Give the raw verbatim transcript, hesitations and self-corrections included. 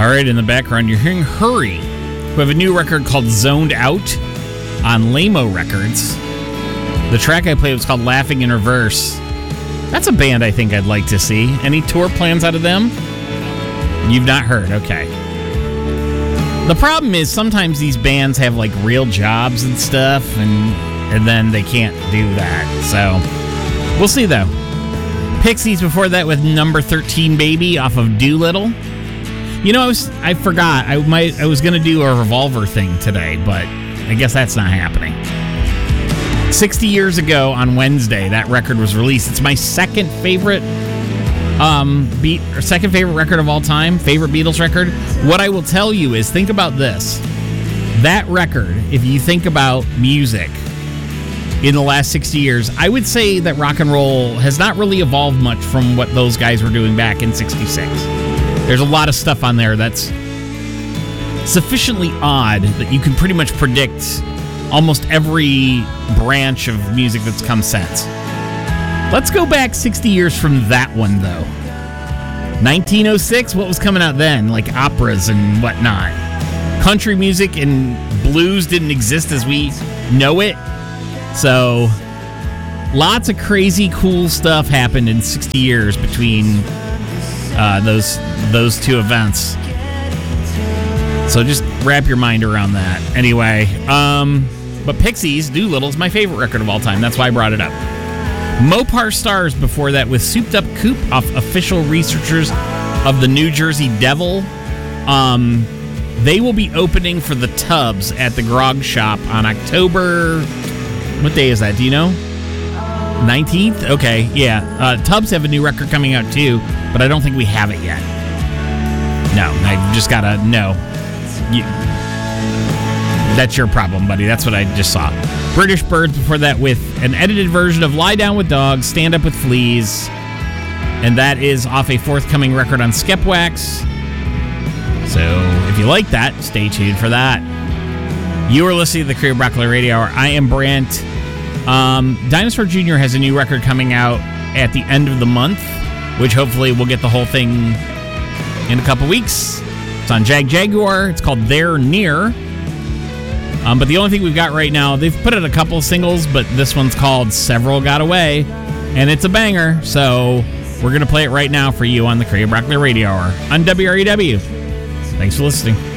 All right, in the background, you're hearing Hurry, who have a new record called Zoned Out on Lamo Records. The track I played was called Laughing in Reverse. That's a band I think I'd like to see. Any tour plans out of them? You've not heard, okay. The problem is sometimes these bands have like real jobs and stuff, and and then they can't do that. So we'll see though. Pixies before that with Number thirteen Baby off of Doolittle. You know, I was I forgot I might I was gonna do a Revolver thing today, but I guess that's not happening. sixty years ago on Wednesday, that record was released. It's my second favorite um, beat, or second favorite record of all time, favorite Beatles record. What I will tell you is, think about this. That record, if you think about music in the last sixty years, I would say that rock and roll has not really evolved much from what those guys were doing back in sixty-six. There's a lot of stuff on there that's sufficiently odd that you can pretty much predict almost every branch of music that's come since. Let's go back sixty years from that one, though. nineteen oh six, what was coming out then? Like operas and whatnot. Country music and blues didn't exist as we know it. So, lots of crazy, cool stuff happened in sixty years between uh, those those two events. So just wrap your mind around that. Anyway, um, but Pixies, Doolittle is my favorite record of all time. That's why I brought it up. Mopar Stars before that with Souped Up Coupe off Official Researchers of the New Jersey Devil. Um, they will be opening for the Tubs at the Grog Shop on October... What day is that? Do you know? nineteenth? Okay, yeah. Uh, Tubs have a new record coming out too, but I don't think we have it yet. No, I just gotta know. You, that's your problem, buddy. That's what I just saw. British Birds before that with an edited version of Lie Down with Dogs, Stand Up with Fleas, and that is off a forthcoming record on Skepwax. So if you like that, stay tuned for that. You are listening to the Creative Broccoli Radio Hour. I am Brant. Um, Dinosaur Junior has a new record coming out at the end of the month, which hopefully we'll get the whole thing in a couple weeks. It's on Jag Jaguar. It's called They're Near. Um, but the only thing we've got right now, they've put out a couple of singles, but this one's called Several Got Away, and it's a banger. So we're going to play it right now for you on the Creative Broccoli Radio Hour on W R E W. Thanks for listening.